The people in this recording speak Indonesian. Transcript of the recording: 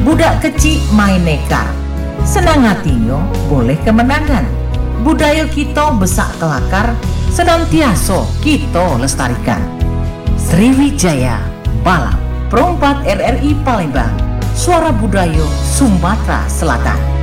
Budak kecil main nekar, senang hatinya boleh kemenangan. Budaya kita besak kelakar, senantiasa kita lestarikan. Sriwijaya Balap, Perompak RRI Palembang, suara budaya Sumatera Selatan.